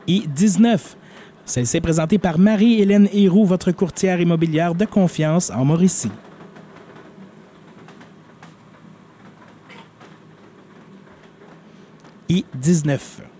I19. Celle-ci est présentée par Marie-Hélène Héroux, votre courtière immobilière de confiance en Mauricie. I19.